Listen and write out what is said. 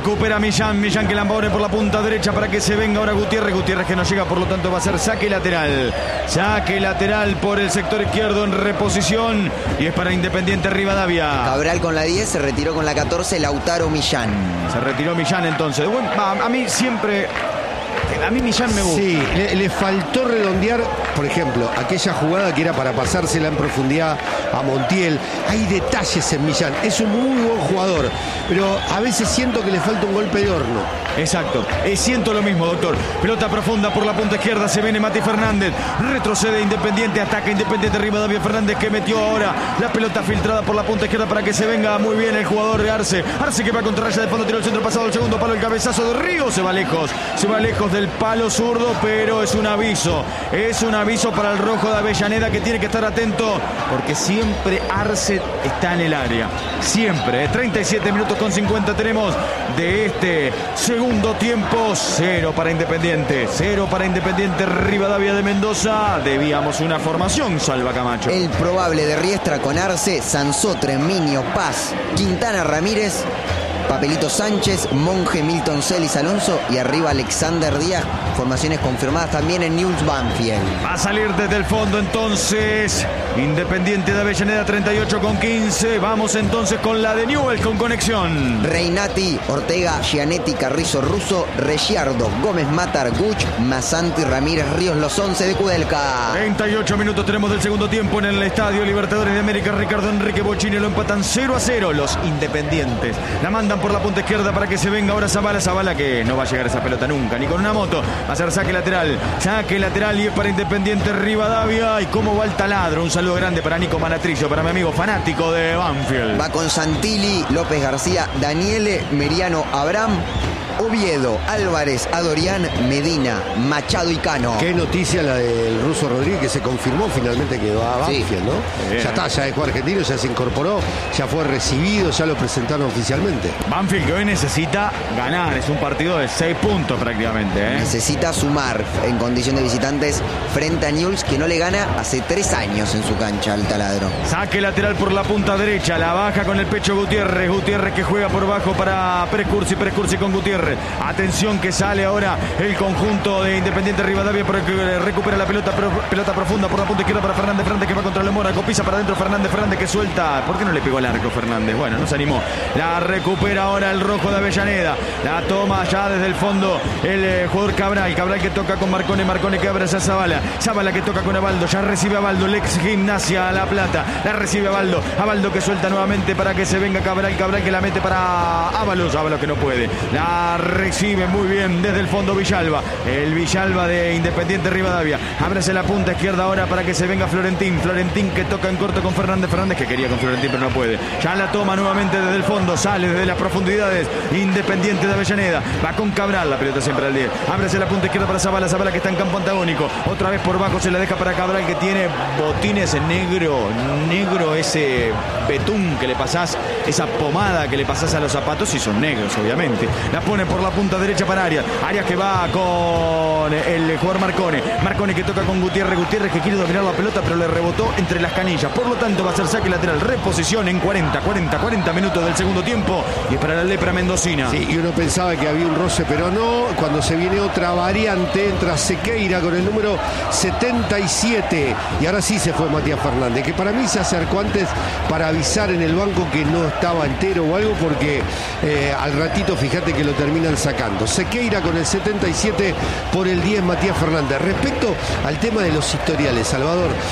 recupera Millán que la pone por la punta derecha para que se venga ahora Gutiérrez que no llega, por lo tanto va a ser saque lateral por el sector izquierdo en reposición y es para Independiente Rivadavia. Cabral con la 10, se retiró con la 14 Lautaro Millán. Se retiró Millán entonces. A mí Millán me gusta. Sí, le faltó redondear, por ejemplo, aquella jugada que era para pasársela en profundidad a Montiel. Hay detalles en Millán, es un muy buen jugador, pero a veces siento que le falta un golpe de horno. Exacto, siento lo mismo, doctor. Pelota profunda por la punta izquierda, se viene Mati Fernández, retrocede Independiente, ataca Independiente Rivadavia. Fernández que metió ahora la pelota filtrada por la punta izquierda para que se venga muy bien el jugador de Arce que va contra raya de fondo, tiró el centro pasado al segundo palo, el cabezazo de Río, se va lejos del palo zurdo, pero es un aviso para el rojo de Avellaneda, que tiene que estar atento porque siempre Arce está en el área, siempre. 37 minutos con 50 tenemos de este segundo tiempo. 0 para Independiente Rivadavia de Mendoza. Debíamos una formación, Salva Camacho. El probable de Riestra con Arce, Sansotre, Minio, Paz, Quintana, Ramírez, Papelito Sánchez, Monje, Milton Celis, Alonso y arriba Alexander Díaz. Formaciones confirmadas también en Newell's Banfield. Va a salir desde el fondo entonces Independiente de Avellaneda, 38 con 15. Vamos entonces con la de Newell's con conexión. Reinati, Ortega, Gianetti, Carrizo, Russo, Reggiardo, Gómez, Matar, Guch, Masanti, Ramírez, Ríos, los 11 de Kudelka. 38 minutos tenemos del segundo tiempo en el Estadio Libertadores de América. Ricardo Enrique Bocini lo empatan 0-0 los Independientes. La mandan por la punta izquierda para que se venga ahora Zavala que no va a llegar esa pelota nunca, ni con una moto. Va a ser saque lateral y es para Independiente Rivadavia. Y cómo va el taladro. Un saludo grande para Nico Manatrillo, para mi amigo fanático de Banfield. Va con Santilli, López García, Daniele, Meriano, Abraham, Oviedo, Álvarez, Adorián, Medina, Machado y Cano. Qué noticia la del Ruso Rodríguez, que se confirmó finalmente que va a Banfield, sí, ¿no? Bien. Ya está, ya dejó argentino, ya se incorporó, ya fue recibido, ya lo presentaron oficialmente. Banfield que hoy necesita ganar, es un partido de 6 puntos prácticamente, ¿eh? Necesita sumar en condición de visitantes frente a Newell's, que no le gana hace 3 años en su cancha al taladro. Saque lateral por la punta derecha, la baja con el pecho Gutiérrez que juega por bajo para Prescursi con Gutiérrez. Atención que sale ahora el conjunto de Independiente Rivadavia porque recupera la pelota profunda por la punta izquierda para Fernández que va contra Lemora, copisa para adentro Fernández que suelta. ¿Por qué no le pegó al arco Fernández? Bueno, no se animó. La recupera ahora el rojo de Avellaneda. La toma ya desde el fondo el jugador Cabral que toca con Marcone que abre a Zavala que toca con Abaldo, ya recibe a Abaldo, el ex Gimnasia La Plata, la recibe Abaldo que suelta nuevamente para que se venga Cabral que la mete para Ábalos que no puede. La recibe muy bien desde el fondo Villalba, el Villalba de Independiente Rivadavia. Ábrese la punta izquierda ahora para que se venga Florentín que toca en corto con Fernández que quería con Florentín pero no puede. Ya la toma nuevamente desde el fondo, sale desde las profundidades Independiente de Avellaneda, va con Cabral, la pelota siempre al 10. Ábrese la punta izquierda para Zavala que está en campo antagónico, otra vez por bajo se la deja para Cabral que tiene botines negro, ese betún que le pasás, esa pomada que le pasás a los zapatos y son negros obviamente. La pone por la punta derecha para Arias que va con el jugador Marcone que toca con Gutiérrez que quiere dominar la pelota pero le rebotó entre las canillas, por lo tanto va a ser saque lateral, reposición en 40 minutos del segundo tiempo y es para la lepra mendocina. Sí, y uno pensaba que había un roce pero no, cuando se viene otra variante entra Sequeira con el número 77 y ahora sí se fue Matías Fernández, que para mí se acercó antes para avisar en el banco que no estaba entero o algo porque al ratito fíjate que lo terminan sacando. Sequeira con el 77 por el 10 Matías Fernández. Respecto al tema de los historiales, Salvador,